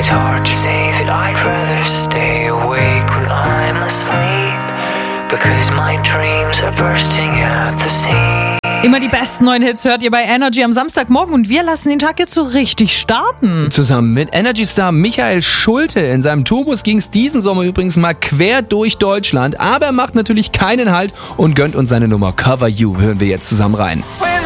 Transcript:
It's hard to say that I'd rather stay awake when I'm asleep, because my dreams are bursting at the seams. Immer die besten neuen Hits hört ihr bei Energy am Samstagmorgen und wir lassen den Tag jetzt so richtig starten. Zusammen mit Energy-Star Michael Schulte. In seinem Tourbus ging es diesen Sommer übrigens mal quer durch Deutschland, aber er macht natürlich keinen Halt und gönnt uns seine Nummer Cover You. Hören wir jetzt zusammen rein. When